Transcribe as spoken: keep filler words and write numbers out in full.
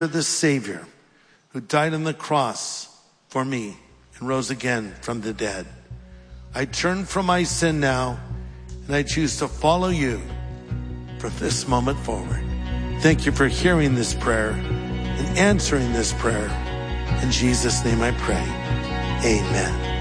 the Savior who died on the cross for me and rose again from the dead. I turn from my sin now, and I choose to follow you from this moment forward. Thank you for hearing this prayer and answering this prayer. In Jesus' name I pray. Amen.